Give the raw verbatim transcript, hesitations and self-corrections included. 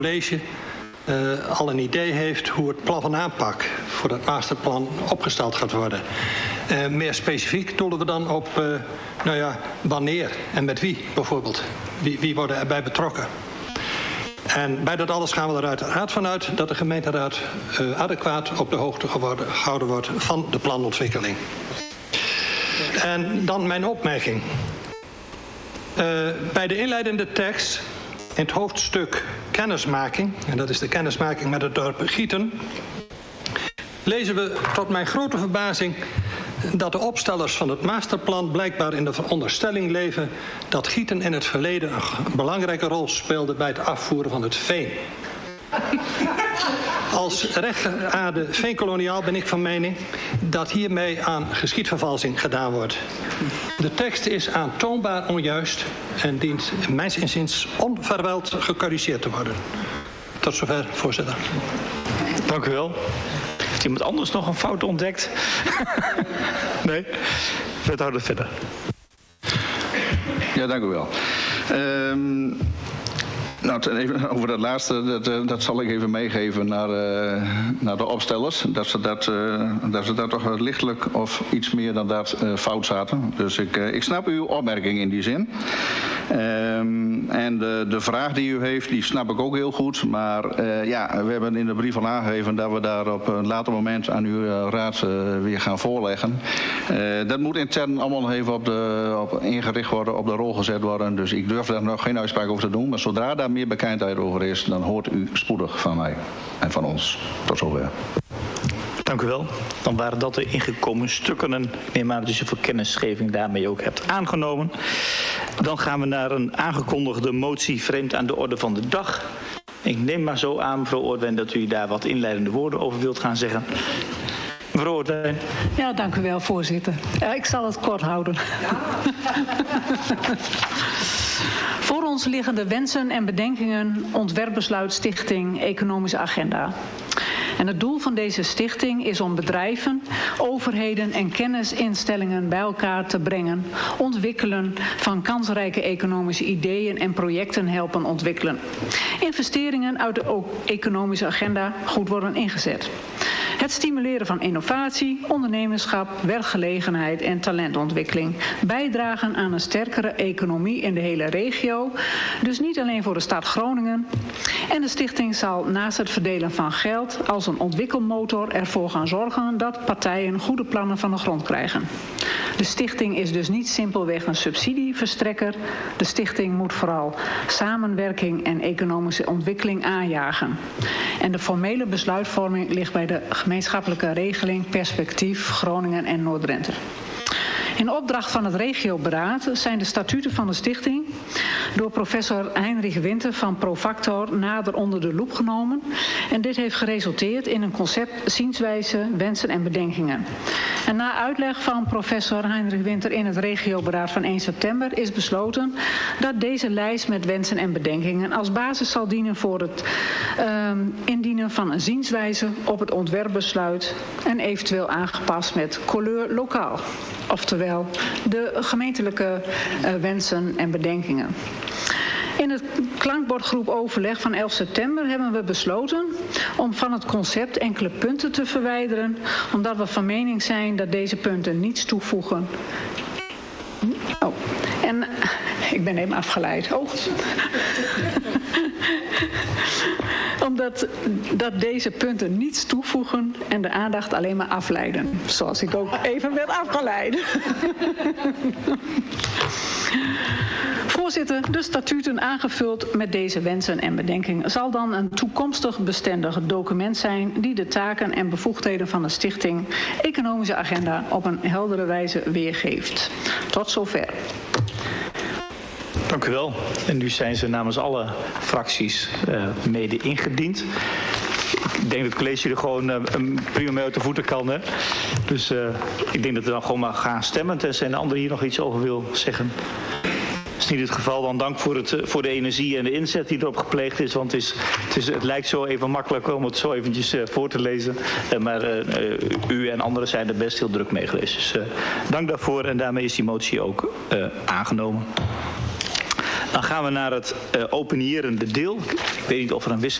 college uh, al een idee heeft hoe het plan van aanpak voor dat masterplan opgesteld gaat worden. Uh, meer specifiek doelen we dan op, uh, nou ja, wanneer en met wie bijvoorbeeld. Wie, wie worden erbij betrokken? En bij dat alles gaan we er uiteraard vanuit dat de gemeenteraad uh, adequaat op de hoogte geworden, gehouden wordt van de planontwikkeling. En dan mijn opmerking. Uh, bij de inleidende tekst in het hoofdstuk kennismaking, en dat is de kennismaking met het dorp Gieten, lezen we tot mijn grote verbazing dat de opstellers van het masterplan blijkbaar in de veronderstelling leven dat Gieten in het verleden een belangrijke rol speelde bij het afvoeren van het veen. Als rechtgeaarde veenkoloniaal ben ik van mening dat hiermee aan geschiedvervalsing gedaan wordt. De tekst is aantoonbaar onjuist en dient mijns inziens onverwijld gecorrigeerd te worden. Tot zover, voorzitter. Dank u wel. Heeft iemand anders nog een fout ontdekt? Nee? Wethouder verder. Ja, dank u wel. Um... Nou, even over dat laatste, dat, dat zal ik even meegeven naar, uh, naar de opstellers. Dat ze dat, uh, dat ze dat toch lichtelijk of iets meer dan dat uh, fout zaten. Dus ik, uh, ik snap uw opmerking in die zin. Um, en de, de vraag die u heeft, die snap ik ook heel goed. Maar uh, ja, we hebben in de brief al aangegeven dat we daar op een later moment aan uw uh, raad uh, weer gaan voorleggen. Uh, dat moet intern allemaal even op de, op ingericht worden, op de rol gezet worden. Dus ik durf daar nog geen uitspraak over te doen. Maar zodra daar meer bekendheid over is, dan hoort u spoedig van mij en van ons. Tot zover. Dank u wel. Dan waren dat de ingekomen stukken en ik neem aan dat u voor kennisgeving daarmee ook hebt aangenomen. Dan gaan we naar een aangekondigde motie vreemd aan de orde van de dag. Ik neem maar zo aan, mevrouw Oortwijn, dat u daar wat inleidende woorden over wilt gaan zeggen. Mevrouw Oortwijn. Ja, dank u wel, voorzitter. Uh, ik zal het kort houden. Ja. Voor ons liggen de wensen en bedenkingen ontwerpbesluit Stichting Economische Agenda. En het doel van deze stichting is om bedrijven, overheden en kennisinstellingen bij elkaar te brengen, ontwikkelen van kansrijke economische ideeën en projecten helpen ontwikkelen. Investeringen uit de economische agenda goed worden ingezet. Het stimuleren van innovatie, ondernemerschap, werkgelegenheid en talentontwikkeling. Bijdragen aan een sterkere economie in de hele regio. Dus niet alleen voor de stad Groningen. En de stichting zal naast het verdelen van geld als een ontwikkelmotor ervoor gaan zorgen dat partijen goede plannen van de grond krijgen. De stichting is dus niet simpelweg een subsidieverstrekker. De stichting moet vooral samenwerking en economische ontwikkeling aanjagen. En de formele besluitvorming ligt bij de gemeenschappelijke regeling Perspectief Groningen en Noord-Drenthe. In opdracht van het regioberaad zijn de statuten van de stichting door professor Heinrich Winter van Profactor nader onder de loep genomen. En dit heeft geresulteerd in een concept, zienswijze, wensen en bedenkingen. En na uitleg van professor Heinrich Winter in het regioberaad van één september is besloten dat deze lijst met wensen en bedenkingen als basis zal dienen voor het um, indienen van een zienswijze op het ontwerpbesluit en eventueel aangepast met couleur lokaal. Oftewel de gemeentelijke uh, wensen en bedenkingen. In het klankbordgroep overleg van elf september hebben we besloten om van het concept enkele punten te verwijderen, omdat we van mening zijn dat deze punten niets toevoegen. Oh, en ik ben even afgeleid. Oh. Omdat dat deze punten niets toevoegen en de aandacht alleen maar afleiden. Zoals ik ook even werd afgeleid. Voorzitter, de statuten aangevuld met deze wensen en bedenkingen zal dan een toekomstig bestendig document zijn die de taken en bevoegdheden van de Stichting Economische Agenda op een heldere wijze weergeeft. Tot zover. Dank u wel. En nu zijn ze namens alle fracties uh, mede ingediend. Ik denk dat het college er gewoon uh, prima mee uit de voeten kan. Hè? Dus uh, ik denk dat we dan gewoon maar gaan stemmen. Tenzij een ander hier nog iets over wil zeggen. Dat is niet het geval. Dan dank voor, het, voor de energie en de inzet die erop gepleegd is. Want het, is, het, is, het lijkt zo even makkelijk om het zo eventjes uh, voor te lezen. Uh, maar uh, uh, u en anderen zijn er best heel druk mee geweest. Dus uh, dank daarvoor en daarmee is die motie ook uh, aangenomen. Dan gaan we naar het uh, opinierende deel. Ik weet niet of er een wisseling